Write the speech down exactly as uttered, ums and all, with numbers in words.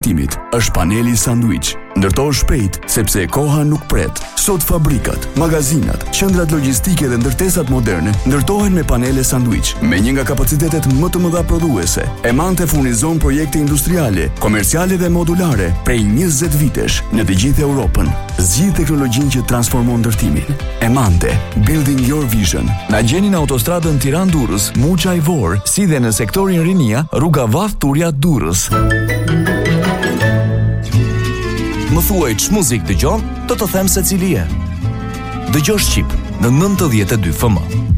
ndërtimit është paneli Sandwich. Ndërtoj shpejt sepse koha nuk pret. Sot fabrikat, magazinat, qendrat logjistike dhe ndërtesat moderne ndërtohen me panele Sandwich, me një nga kapacitetet më të mëdha prodhuese. Emante furnizon projekte industriale, komerciale dhe modulare prej njëzet vitesh në të gjithë Europën. Zgjidh teknologjinë që transformon ndërtimin. Emante, building your vision. Na gjeni në autostradën Tiranë-Durrës, Muçaj-Vor, si dhe në sektorin Rinia, rruga Vath Turja Durrës. Më thuaj ç'muzik dëgjon, do të them se cili je. Dëgjo Shqip në nëntëdhjetë e dy F M.